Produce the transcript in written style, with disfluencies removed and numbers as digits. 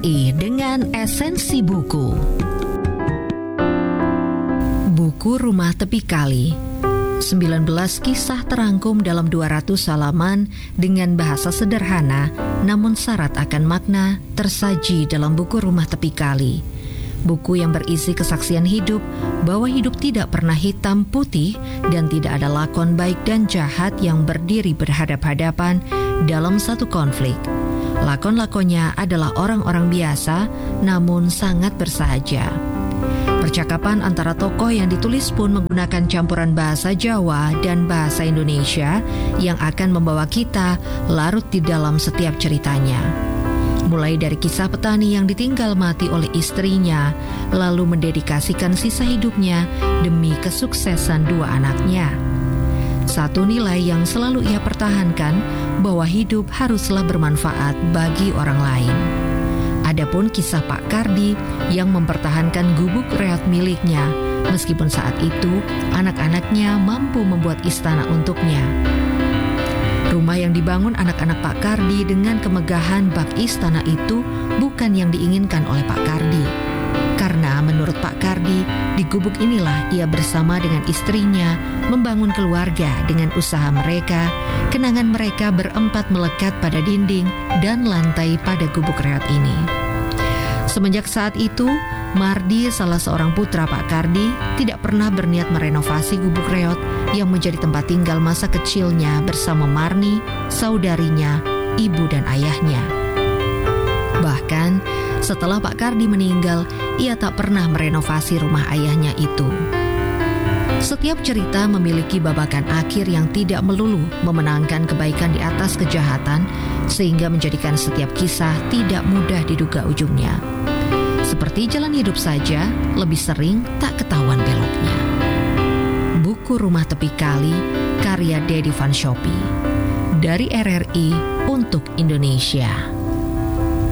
RRI dengan esensi buku. Buku Rumah Tepi Kali. 19 kisah terangkum dalam 200 halaman dengan bahasa sederhana namun syarat akan makna tersaji dalam buku Rumah Tepi Kali. Buku yang berisi kesaksian hidup bahwa hidup tidak pernah hitam putih dan tidak ada lakon baik dan jahat yang berdiri berhadap-hadapan dalam satu konflik. Lakon-lakonnya adalah orang-orang biasa namun sangat bersahaja. Percakapan antara tokoh yang ditulis pun menggunakan campuran bahasa Jawa dan bahasa Indonesia yang akan membawa kita larut di dalam setiap ceritanya. Mulai dari kisah petani yang ditinggal mati oleh istrinya, lalu mendedikasikan sisa hidupnya demi kesuksesan 2 anaknya. Satu nilai yang selalu ia pertahankan, bahwa hidup haruslah bermanfaat bagi orang lain. Adapun kisah Pak Kardi yang mempertahankan gubuk reot miliknya, meskipun saat itu anak-anaknya mampu membuat istana untuknya. Rumah yang dibangun anak-anak Pak Kardi dengan kemegahan bak istana itu bukan yang diinginkan oleh Pak Kardi. Karena menurut Pak Kardi, di gubuk inilah ia bersama dengan istrinya membangun keluarga dengan usaha mereka. Kenangan mereka berempat melekat pada dinding dan lantai pada gubuk reot ini. Semenjak saat itu, Mardi, salah seorang putra Pak Kardi, tidak pernah berniat merenovasi gubuk reot yang menjadi tempat tinggal masa kecilnya bersama Marni, saudarinya, ibu dan ayahnya. Bahkan, setelah Pak Kardi meninggal, ia tak pernah merenovasi rumah ayahnya itu. Setiap cerita memiliki babakan akhir yang tidak melulu memenangkan kebaikan di atas kejahatan, sehingga menjadikan setiap kisah tidak mudah diduga ujungnya. Seperti jalan hidup saja, lebih sering tak ketahuan beloknya. Buku Rumah Tepi Kali, karya Dedi Van Shoppie. Dari RRI untuk Indonesia.